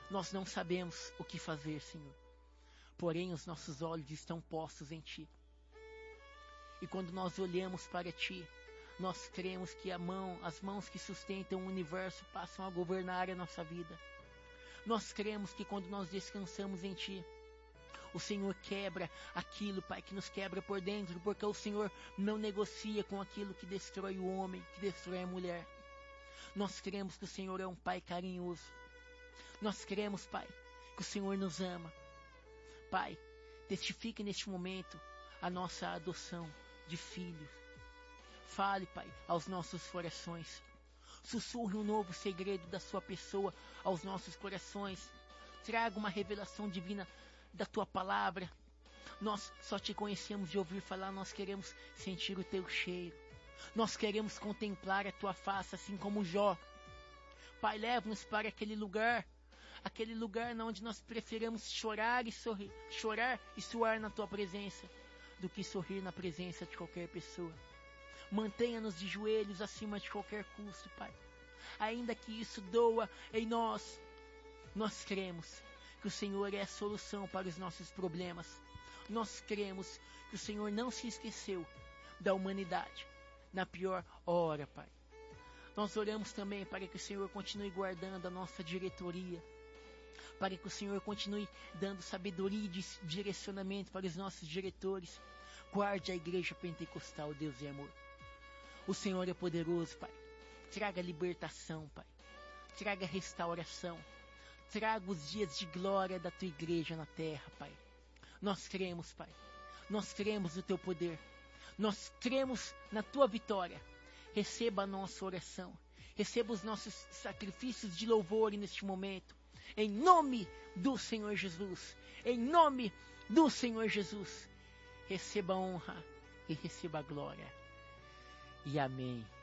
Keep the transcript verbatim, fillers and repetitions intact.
Nós não sabemos o que fazer, Senhor. Porém, os nossos olhos estão postos em Ti. E quando nós olhamos para Ti, nós cremos que a mão, as mãos que sustentam o universo passam a governar a nossa vida. Nós cremos que quando nós descansamos em Ti, o Senhor quebra aquilo, Pai, que nos quebra por dentro, porque o Senhor não negocia com aquilo que destrói o homem, que destrói a mulher. Nós cremos que o Senhor é um Pai carinhoso. Nós cremos, Pai, que o Senhor nos ama. Pai, testifique neste momento a nossa adoção de filhos. Fale, Pai, aos nossos corações. Sussurre um novo segredo da sua pessoa aos nossos corações. Traga uma revelação divina da Tua palavra. Nós só Te conhecemos de ouvir falar, nós queremos sentir o Teu cheiro. Nós queremos contemplar a Tua face, assim como Jó. Pai, leva-nos para aquele lugar, aquele lugar onde nós preferamos chorar e sorrir, chorar e suar na Tua presença, do que sorrir na presença de qualquer pessoa. Mantenha-nos de joelhos acima de qualquer custo, Pai. Ainda que isso doa em nós, nós cremos que o Senhor é a solução para os nossos problemas. Nós cremos que o Senhor não se esqueceu da humanidade na pior hora, Pai. Nós oramos também para que o Senhor continue guardando a nossa diretoria, para que o Senhor continue dando sabedoria e direcionamento para os nossos diretores. Guarde a igreja pentecostal, Deus e amor. O Senhor é poderoso, Pai. Traga libertação, Pai. Traga restauração. Traga os dias de glória da Tua igreja na terra, Pai. Nós cremos, Pai. Nós cremos no Teu poder. Nós cremos na Tua vitória. Receba a nossa oração. Receba os nossos sacrifícios de louvor neste momento. Em nome do Senhor Jesus. Em nome do Senhor Jesus. Receba a honra e receba a glória. E amém.